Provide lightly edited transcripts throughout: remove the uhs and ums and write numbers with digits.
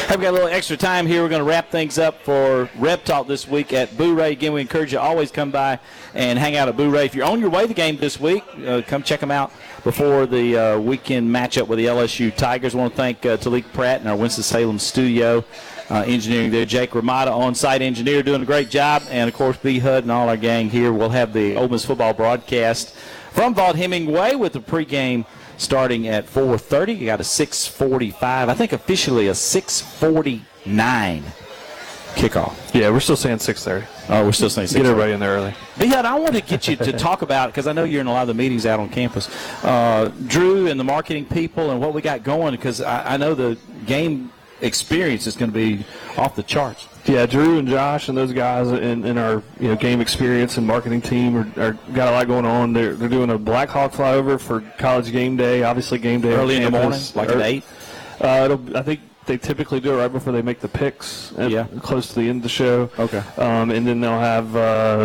Have got a little extra time here. We're going to wrap things up for Reb Talk this week at Bourré. Again, we encourage you to always come by and hang out at Bourré. If you're on your way to the game this week, come check them out before the weekend matchup with the LSU Tigers. I want to thank Talik Pratt and our Winston-Salem studio engineering there. Jake Ramada, on-site engineer, doing a great job. And, of course, B. Hud and all our gang here. We'll have the Ole Miss football broadcast from Vaught Hemingway with the pregame starting at 4:30. You got a 6:45. I think officially a 6:49 kickoff. Yeah, we're still saying 6:30. Oh, we're still saying 6:30. Get everybody in there early. Bihud, I want to get you to talk about, because I know you're in a lot of the meetings out on campus, Drew and the marketing people and what we got going, because I know the game experience is going to be off the charts. Yeah, Drew and Josh and those guys in our game experience and marketing team are got a lot going on. They're doing a Black Hawk flyover for college game day. Obviously, game day early in the morning, like at 8. I think they typically do it right before they make the picks. Close to the end of the show. Okay. And then they'll have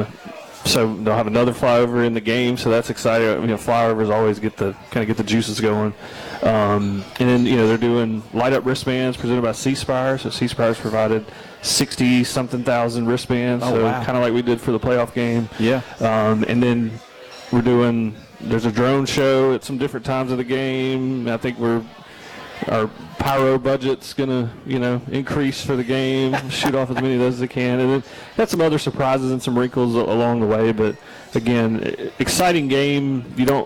another flyover in the game. So that's exciting. Flyovers always get the juices going. And then they're doing light up wristbands presented by C Spire. So C Spire's provided 60-something thousand wristbands, kind of like we did for the playoff game. Yeah. And then there's a drone show at some different times of the game. I think our pyro budget's going to, increase for the game, shoot off as many of those as they can. And then got some other surprises and some wrinkles along the way. But, again, exciting game.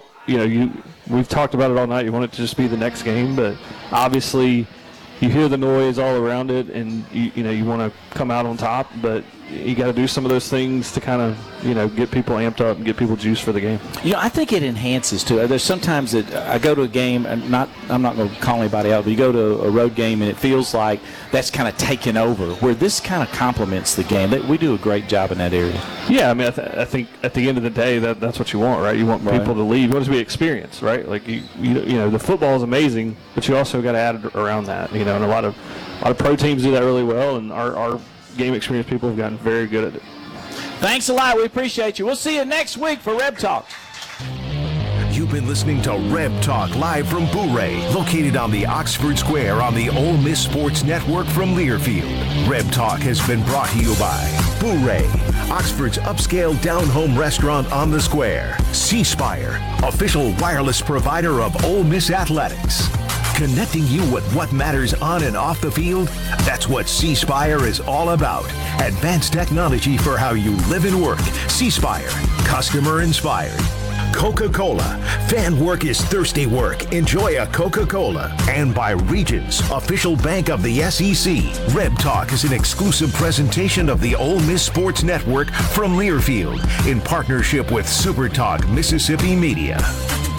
We've talked about it all night. You want it to just be the next game, but obviously you hear the noise all around it, and you want to come out on top, but you got to do some of those things to kind of get people amped up and get people juiced for the game. I think it enhances too. There's sometimes that I go to a game, and I'm not going to call anybody out, but you go to a road game and it feels like that's kind of taken over, where this kind of complements the game. We do a great job in that area. Yeah, I mean, I think at the end of the day, that's what you want, right? You want people to leave. You want it to be experience, right? Like the football is amazing, but you also got to add it around that. And a lot of pro teams do that really well, and our game experience people have gotten very good at it. Thanks a lot. We appreciate you. We'll see you next week for Reb Talk. You've been listening to Reb Talk live from Bourré, located on the Oxford Square on the Ole Miss Sports Network from Learfield. Reb Talk has been brought to you by Bourré, Oxford's upscale down-home restaurant on the square. C Spire, official wireless provider of Ole Miss Athletics. Connecting you with what matters on and off the field, that's what C Spire is all about. Advanced technology for how you live and work. C Spire, customer inspired. Coca-Cola, fan work is thirsty work. Enjoy a Coca-Cola. And by Regions, official bank of the SEC. Reb Talk is an exclusive presentation of the Ole Miss Sports Network from Learfield in partnership with Super Talk Mississippi Media.